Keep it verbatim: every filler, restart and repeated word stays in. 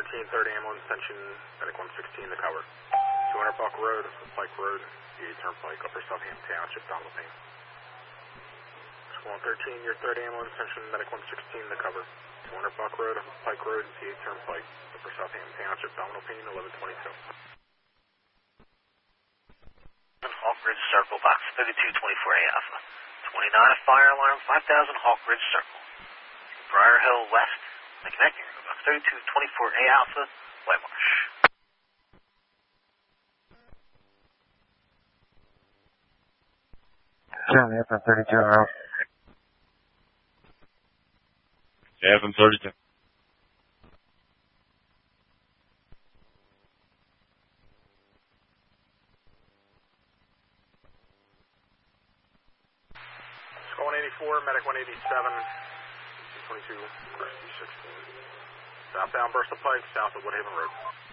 thirteen, third ambulance, tension, medic one sixteen to cover. two hundred Buck Road, Pike Road, D eight Turnpike, Upper Southampton Township, Donald Payne. one thirteen, your third ambulance, tension, medic one sixteen to cover. two hundred Buck Road, Pike Road, D eight Turnpike, Upper Southampton Township, Donald Payne, eleven twenty-two. Hawk Ridge Circle, box thirty-two twenty-four A Alpha. twenty-nine, fire alarm, five thousand Hawk Ridge Circle. Briar Hill West, the connecting room, box thirty-two twenty-four A Alpha, White Marsh. Charlie, F M thirty-two, Alpha. F M thirty-two. Skull one eighty-four, medic one eighty-seven, twenty-two, D sixteen. Southbound Bristol Pike, south of Woodhaven Road.